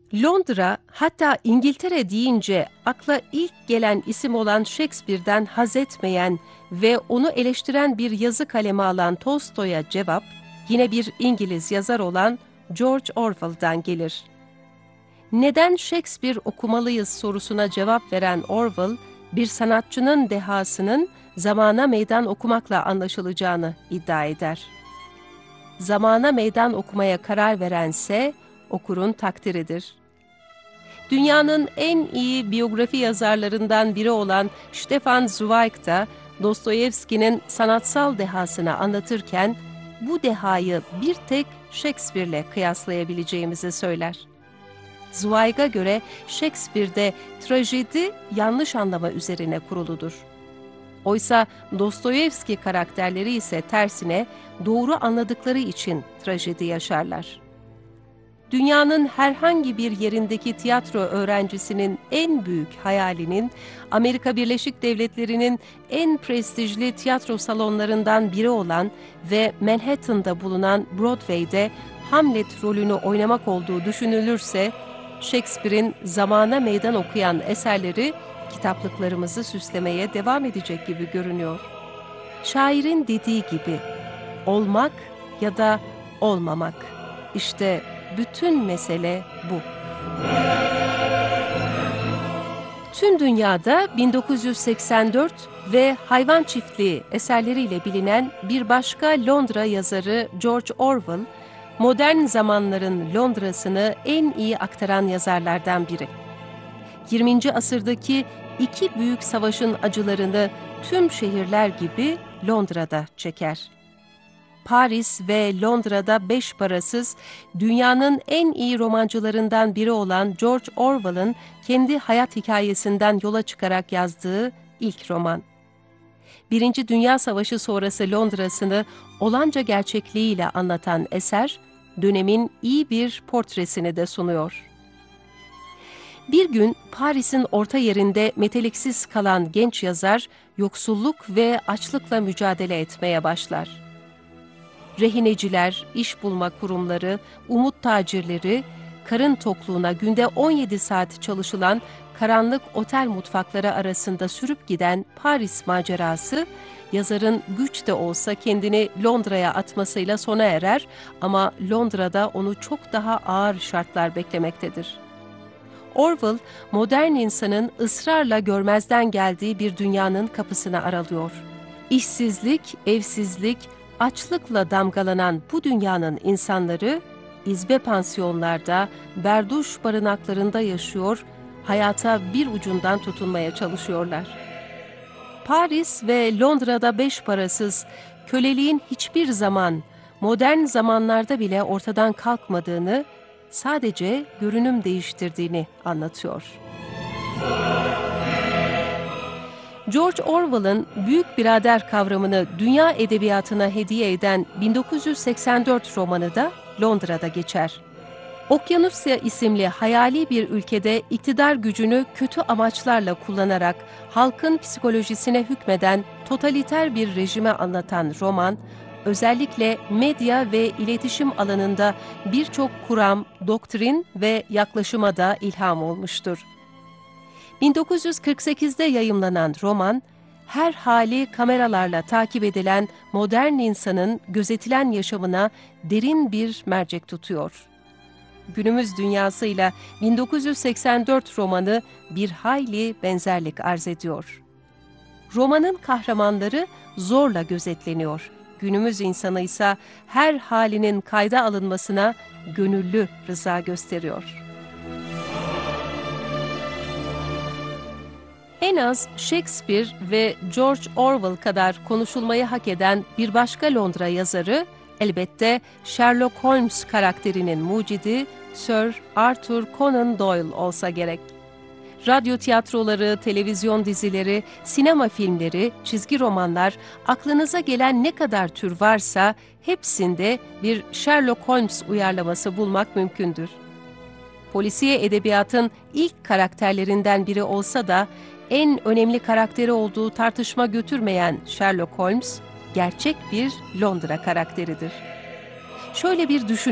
Londra, hatta İngiltere deyince akla ilk gelen isim olan Shakespeare'den haz etmeyen ve onu eleştiren bir yazı kaleme alan Tolstoy'a cevap, yine bir İngiliz yazar olan George Orwell'dan gelir. Neden Shakespeare okumalıyız sorusuna cevap veren Orwell, bir sanatçının dehasının zamana meydan okumakla anlaşılacağını iddia eder. Zamana meydan okumaya karar verense okurun takdiridir. Dünyanın en iyi biyografi yazarlarından biri olan Stefan Zweig da Dostoyevski'nin sanatsal dehasını anlatırken bu dehayı bir tek Shakespeare'le kıyaslayabileceğimizi söyler. Zweig'a göre Shakespeare'de trajedi yanlış anlama üzerine kuruludur. Oysa Dostoyevski karakterleri ise tersine doğru anladıkları için trajedi yaşarlar. Dünyanın herhangi bir yerindeki tiyatro öğrencisinin en büyük hayalinin, Amerika Birleşik Devletleri'nin en prestijli tiyatro salonlarından biri olan ve Manhattan'da bulunan Broadway'de Hamlet rolünü oynamak olduğu düşünülürse, Shakespeare'in zamana meydan okuyan eserleri kitaplıklarımızı süslemeye devam edecek gibi görünüyor. Şairin dediği gibi, olmak ya da olmamak. İşte bütün mesele bu. Tüm dünyada 1984 ve Hayvan Çiftliği eserleriyle bilinen bir başka Londra yazarı George Orwell, modern zamanların Londra'sını en iyi aktaran yazarlardan biri. 20. asırdaki iki büyük savaşın acılarını tüm şehirler gibi Londra'da çeker. Paris ve Londra'da beş parasız, dünyanın en iyi romancılarından biri olan George Orwell'ın kendi hayat hikayesinden yola çıkarak yazdığı ilk roman. Birinci Dünya Savaşı sonrası Londra'sını olanca gerçekliğiyle anlatan eser, dönemin iyi bir portresini de sunuyor. Bir gün Paris'in orta yerinde meteliksiz kalan genç yazar, yoksulluk ve açlıkla mücadele etmeye başlar. Rehineciler, iş bulma kurumları, umut tacirleri, karın tokluğuna günde 17 saat çalışılan karanlık otel mutfakları arasında sürüp giden Paris macerası, yazarın güç de olsa kendini Londra'ya atmasıyla sona erer ama Londra'da onu çok daha ağır şartlar beklemektedir. Orwell, modern insanın ısrarla görmezden geldiği bir dünyanın kapısını aralıyor. İşsizlik, evsizlik, açlıkla damgalanan bu dünyanın insanları, izbe pansiyonlarda, berduş barınaklarında yaşıyor, hayata bir ucundan tutunmaya çalışıyorlar. Paris ve Londra'da beş parasız, köleliğin hiçbir zaman, modern zamanlarda bile ortadan kalkmadığını, sadece görünüm değiştirdiğini anlatıyor. George Orwell'ın Büyük Birader kavramını dünya edebiyatına hediye eden 1984 romanı da Londra'da geçer. Okyanusya isimli hayali bir ülkede iktidar gücünü kötü amaçlarla kullanarak halkın psikolojisine hükmeden totaliter bir rejime anlatan roman, özellikle medya ve iletişim alanında birçok kuram, doktrin ve yaklaşıma da ilham olmuştur. 1948'de yayımlanan roman, her hali kameralarla takip edilen modern insanın gözetilen yaşamına derin bir mercek tutuyor. Günümüz dünyasıyla 1984 romanı bir hayli benzerlik arz ediyor. Romanın kahramanları zorla gözetleniyor. Günümüz insanı ise her halinin kayda alınmasına gönüllü rıza gösteriyor. En az Shakespeare ve George Orwell kadar konuşulmayı hak eden bir başka Londra yazarı, elbette Sherlock Holmes karakterinin mucidi Sir Arthur Conan Doyle olsa gerek. Radyo tiyatroları, televizyon dizileri, sinema filmleri, çizgi romanlar, aklınıza gelen ne kadar tür varsa hepsinde bir Sherlock Holmes uyarlaması bulmak mümkündür. Polisiye edebiyatın ilk karakterlerinden biri olsa da en önemli karakteri olduğu tartışma götürmeyen Sherlock Holmes, gerçek bir Londra karakteridir. Şöyle bir düşünün,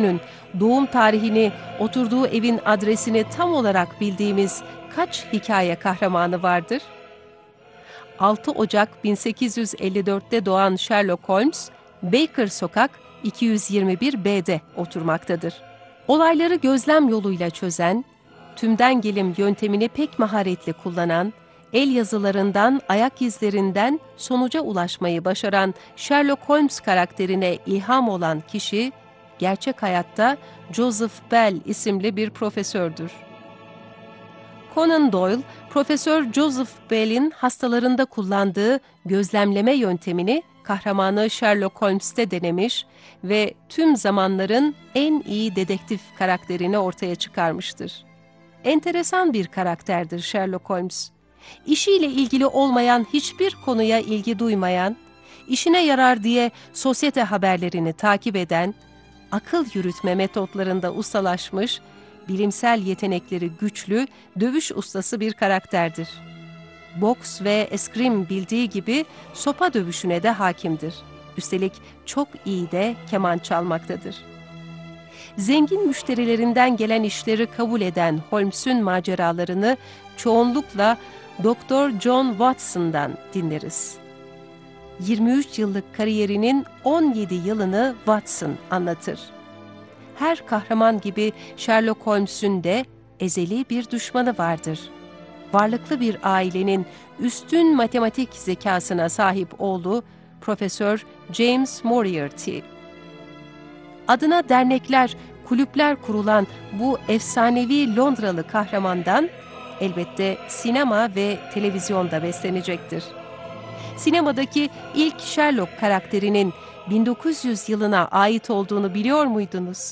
Doğum tarihini, oturduğu evin adresini tam olarak bildiğimiz kaç hikaye kahramanı vardır? 6 Ocak 1854'te doğan Sherlock Holmes, Baker Sokak 221B'de oturmaktadır. Olayları gözlem yoluyla çözen, tümden gelim yöntemini pek maharetli kullanan, el yazılarından, ayak izlerinden sonuca ulaşmayı başaran Sherlock Holmes karakterine ilham olan kişi, gerçek hayatta Joseph Bell isimli bir profesördür. Conan Doyle, Profesör Joseph Bell'in hastalarında kullandığı gözlemleme yöntemini kahramanı Sherlock Holmes'te denemiş ve tüm zamanların en iyi dedektif karakterini ortaya çıkarmıştır. Enteresan bir karakterdir Sherlock Holmes. İşiyle ilgili olmayan hiçbir konuya ilgi duymayan, işine yarar diye sosyete haberlerini takip eden, akıl yürütme metotlarında ustalaşmış, bilimsel yetenekleri güçlü, dövüş ustası bir karakterdir. Boks ve eskrim bildiği gibi sopa dövüşüne de hakimdir. Üstelik çok iyi de keman çalmaktadır. Zengin müşterilerinden gelen işleri kabul eden Holmes'un maceralarını çoğunlukla Doktor John Watson'dan dinleriz. 23 yıllık kariyerinin 17 yılını Watson anlatır. Her kahraman gibi Sherlock Holmes'un de ezeli bir düşmanı vardır. Varlıklı bir ailenin üstün matematik zekasına sahip oğlu Profesör James Moriarty. Adına dernekler, kulüpler kurulan bu efsanevi Londralı kahramandan elbette sinema ve televizyonda beslenecektir. Sinemadaki ilk Sherlock karakterinin 1900 yılına ait olduğunu biliyor muydunuz?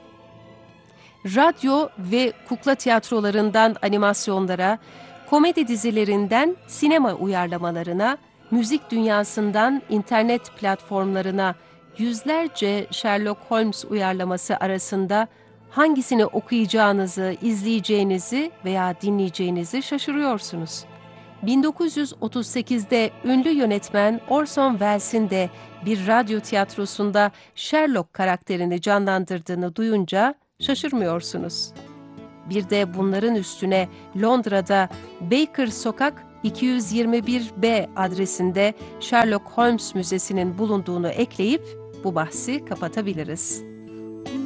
Radyo ve kukla tiyatrolarından animasyonlara, komedi dizilerinden sinema uyarlamalarına, müzik dünyasından internet platformlarına yüzlerce Sherlock Holmes uyarlaması arasında hangisini okuyacağınızı, izleyeceğinizi veya dinleyeceğinizi şaşırıyorsunuz. 1938'de ünlü yönetmen Orson Welles'in de bir radyo tiyatrosunda Sherlock karakterini canlandırdığını duyunca şaşırmıyorsunuz. Bir de bunların üstüne Londra'da Baker Sokak 221B adresinde Sherlock Holmes Müzesi'nin bulunduğunu ekleyip bu bahsi kapatabiliriz.